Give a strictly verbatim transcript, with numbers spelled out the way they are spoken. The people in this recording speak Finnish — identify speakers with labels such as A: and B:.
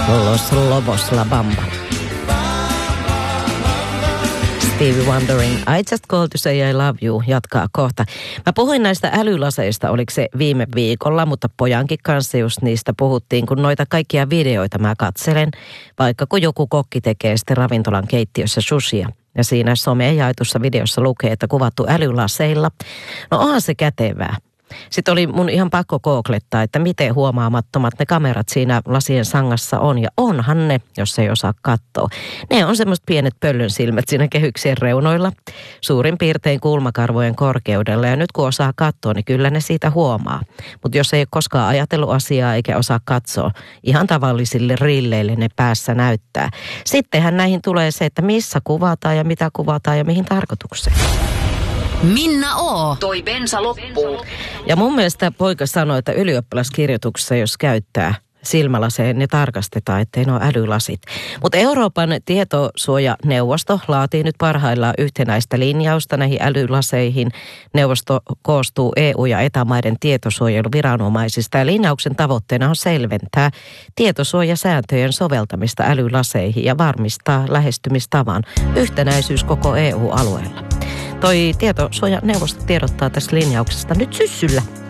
A: Los Lobos La Bamba. Stevie Wondering, I Just Called to Say I Love You, jatkaa kohta. Mä puhuin näistä älylaseista, oliko se viime viikolla, mutta pojankin kanssa just niistä puhuttiin, kun noita kaikkia videoita mä katselen, vaikka kun joku kokki tekee sitten ravintolan keittiössä sushia. Ja siinä someen jaetussa videossa lukee, että kuvattu älylaseilla. No onhan se kätevää. Sitten oli mun ihan pakko googlettaa, että miten huomaamattomat ne kamerat siinä lasien sangassa on. Ja onhan ne, jos ei osaa katsoa. Ne on semmoiset pienet pöllön silmät siinä kehyksien reunoilla, suurin piirtein kulmakarvojen korkeudella. Ja nyt kun osaa katsoa, niin kyllä ne siitä huomaa. Mutta jos ei ole koskaan ajatellut asiaa eikä osaa katsoa, ihan tavallisille rilleille ne päässä näyttää. Sittenhän näihin tulee se, että missä kuvataan ja mitä kuvataan ja mihin tarkoitukseen.
B: Minna O. Toi bensa loppuu.
A: Ja mun mielestä poika sanoi, että ylioppilaskirjoituksessa, jos käyttää silmälaseen, niin tarkastetaan, ettei ne ole älylasit. Mutta Euroopan tietosuojaneuvosto laatii nyt parhaillaan yhtenäistä linjausta näihin älylaseihin. Neuvosto koostuu E U- ja E T A-maiden tietosuojeluviranomaisista ja linjauksen tavoitteena on selventää tietosuojasääntöjen soveltamista älylaseihin ja varmistaa lähestymistavan yhtenäisyys koko E U-alueella. Toi tietosuojaneuvosto tiedottaa tästä linjauksesta nyt syssyllä.